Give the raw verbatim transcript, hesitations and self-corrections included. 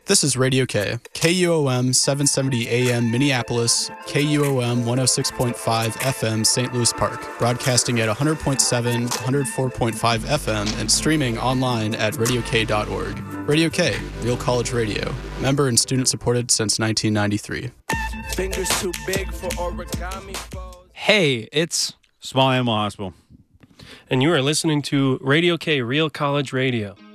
This is Radio K, K U O M seven seventy A M Minneapolis, K U O M one oh six point five F M Saint Louis Park, broadcasting at one hundred point seven, one oh four point five F M, and streaming online at radio k dot org. Radio K, Real College Radio, member and student supported since nineteen ninety-three. Fingers too big for origami foes. Hey, it's Small Animal Hospital. And you are listening to Radio K, Real College Radio.